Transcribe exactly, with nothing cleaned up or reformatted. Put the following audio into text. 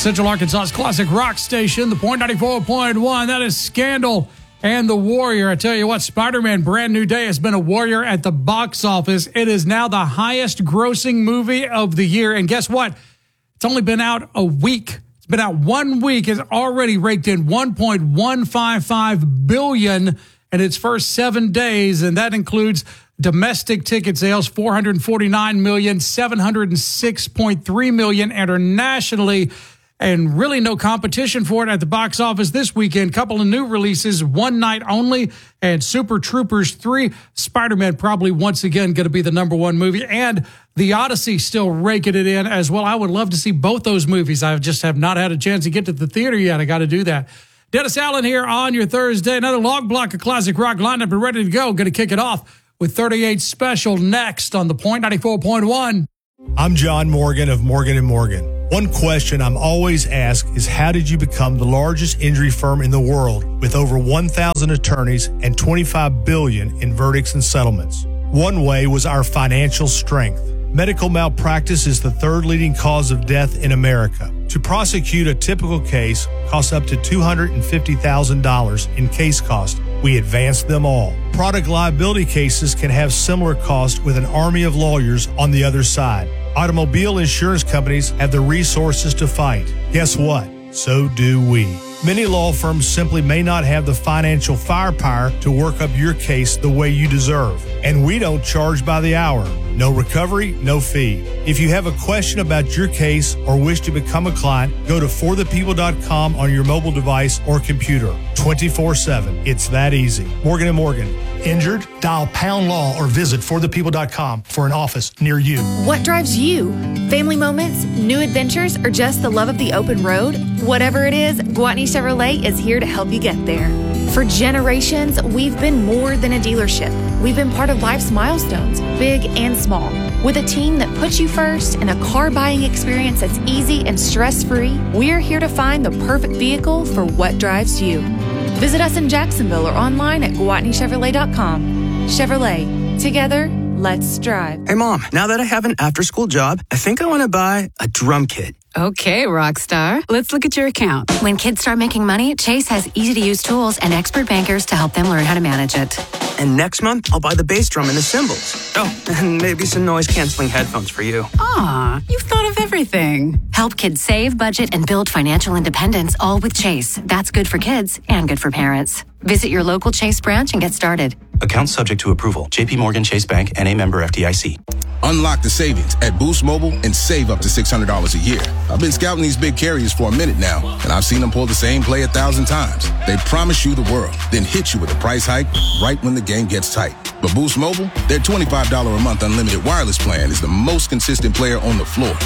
Central Arkansas's classic rock station, the Point ninety-four point one. That is Scandal and The Warrior. I tell you what, Spider-Man Brand New Day has been a warrior at the box office. It is now the highest grossing movie of the year. And guess what? It's only been out a week. It's been out one week. It's already raked in one point one five five billion dollars in its first seven days. And that includes domestic ticket sales, four hundred forty-nine million dollars, seven hundred six point three million dollars internationally, and really no competition for it at the box office this weekend. Couple of new releases, One Night Only and Super Troopers three. Spider-Man probably once again going to be the number one movie, and The Odyssey still raking it in as well. I would love to see both those movies. I just have not had a chance to get to the theater yet. I got to do that. Dennis Allen here on your Thursday. Another long block of classic rock lineup and ready to go. Going to kick it off with thirty-eight Special next on the Point ninety-four point one. I'm John Morgan of Morgan and Morgan. One question I'm always asked is, how did you become the largest injury firm in the world with over one thousand attorneys and twenty-five billion dollars in verdicts and settlements? One way was our financial strength. Medical malpractice is the third leading cause of death in America. To prosecute a typical case costs up to two hundred fifty thousand dollars in case cost. We advance them all. Product liability cases can have similar costs with an army of lawyers on the other side. Automobile insurance companies have the resources to fight. Guess what? So do we. Many law firms simply may not have the financial firepower to work up your case the way you deserve. And we don't charge by the hour. No recovery, no fee. If you have a question about your case or wish to become a client, go to for the people dot com on your mobile device or computer. twenty-four seven. It's that easy. Morgan and Morgan. Injured? Dial pound law or visit for the people dot com for an office near you. What drives you? Family moments, new adventures, or just the love of the open road? Whatever it is, Gwatney Chevrolet is here to help you get there. For generations, we've been more than a dealership. We've been part of life's milestones, big and small. With a team that puts you first and a car buying experience that's easy and stress-free, we're here to find the perfect vehicle for what drives you. Visit us in Jacksonville or online at Gwatney Chevrolet dot com. Chevrolet. Together, let's drive. Hey, Mom, now that I have an after-school job, I think I want to buy a drum kit. Okay, Rockstar. Let's look at your account. When kids start making money, Chase has easy-to-use tools and expert bankers to help them learn how to manage it. And next month, I'll buy the bass drum and the cymbals. Oh, and maybe some noise-canceling headphones for you. Aw, you've thought of everything. Help kids save, budget, and build financial independence, all with Chase. That's good for kids and good for parents. Visit your local Chase branch and get started. Account subject to approval. J P Morgan Chase Bank and a member F D I C. Unlock the savings at Boost Mobile and save up to six hundred dollars a year. I've been scouting these big carriers for a minute now, and I've seen them pull the same play a thousand times. They promise you the world, then hit you with a price hike right when the game gets tight. But Boost Mobile, their twenty-five dollars a month unlimited wireless plan is the most consistent player on the floor.